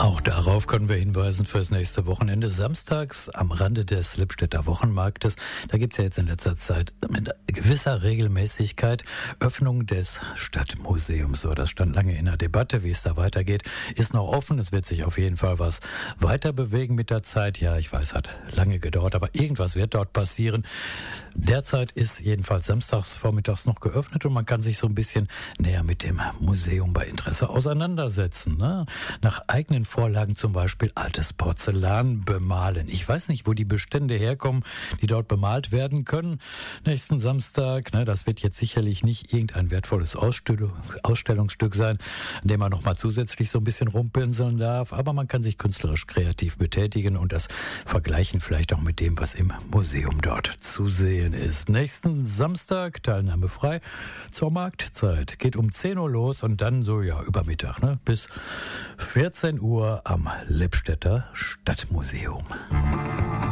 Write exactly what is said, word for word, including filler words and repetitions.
Auch darauf können wir hinweisen fürs nächste Wochenende. Samstags am Rande des Lippstädter Wochenmarktes. Da gibt es ja jetzt in letzter Zeit mit gewisser Regelmäßigkeit Öffnung des Stadtmuseums. So, das stand lange in der Debatte, wie es da weitergeht. Ist noch offen. Es wird sich auf jeden Fall was weiter bewegen mit der Zeit. Ja, ich weiß, hat lange gedauert, aber irgendwas wird dort passieren. Derzeit ist jedenfalls samstags vormittags noch geöffnet und man kann sich so ein bisschen näher mit dem Museum bei Interesse auseinandersetzen. Ne? Nach eigenen Vorlagen zum Beispiel altes Porzellan bemalen. Ich weiß nicht, wo die Bestände herkommen, die dort bemalt werden können. Nächsten Samstag, ne, das wird jetzt sicherlich nicht irgendein wertvolles Ausstellung, Ausstellungsstück sein, an dem man nochmal zusätzlich so ein bisschen rumpinseln darf. Aber man kann sich künstlerisch kreativ betätigen und das vergleichen vielleicht auch mit dem, was im Museum dort zu sehen ist. Nächsten Samstag, Teilnahme frei zur Marktzeit. Geht um zehn Uhr los und dann so, ja, über Mittag, ne, bis vierzehn Uhr am Lippstädter Stadtmuseum.